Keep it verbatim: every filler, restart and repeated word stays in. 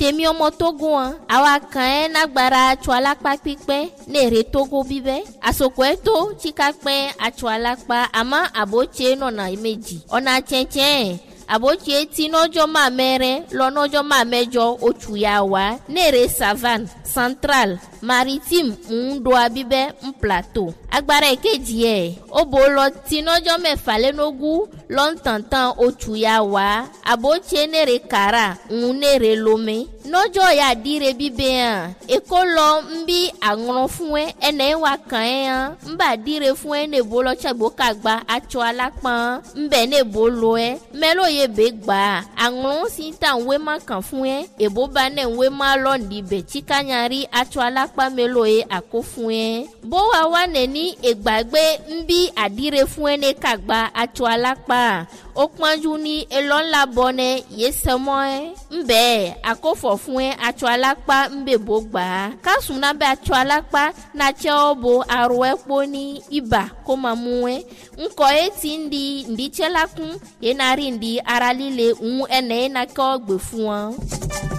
tèmi ọmọ Togo an àwa kan ẹ nagbara atsọ alakpa pípẹ́ nèrè Togo bíbẹ́ àsòkò ẹ tó tsika pẹ́ atsọ alakpa àmọ́ àbótse nọ̀nà méjì ọ̀nà tsẹ̀tsẹ̀ àbótse tí nọ́jọ́ máa mẹ́rẹ́ lọ nọ́jọ́ máa mẹ́jọ oṣù yà wá nèrè savane central maritime ń do abíbẹ́ ń plateau agbára èkejì ẹ̀ ó bò lọ tí nọ́jọ́ mẹ́fà lẹ́nogún lọ́ntàntàn oṣù yà wá àbótse nèrè kàrà ń nèrè lomé nọ́jọ́ yà dire bíbẹ́ hàn èkó lọ ń bí àrùn fún ẹ ẹnẹ́ wà kàn ẹ́ hàn ń bà dire fún ẹ nèbó lọ tsẹ̀gbó kàgbà atsọ alápọ̀n ń bẹ̀ nèbó lọ ẹ mẹ́lò yẹ bẹ́ gbà àrùn sí ta ń wé má kàn fún ẹ èbó bá nẹ̀ ń wé má lọ́ọ̀dì bẹ̀ tsikanyari atsọ alápá mẹ́lò yẹ àkó fún ẹ bó wa wà nẹ̀ ní ìgbàgbé ń bí àdire fún ẹ ní kàgbà atsọ alápá ó pọ́njú ní elọ́ńlá bọ́nẹ yé sẹ́mọ́ ẹ ń bẹ́ẹ̀ àkófọ̀ fún ẹ atsọ alápá ń bẹ̀ bó gbà á kásùn náà bẹ́ atsọ alápá náà tsẹ́ ọ́ bo arọ ẹ kpó ní ibà kó máa mú ẹ ńkọ́ ẹ ti ń di ǹdí tsẹ́ la kún yẹn náà rí ǹdí ara líle ń ẹnẹ́ yẹn náà kẹ́ ọ́ gbé fún ọ.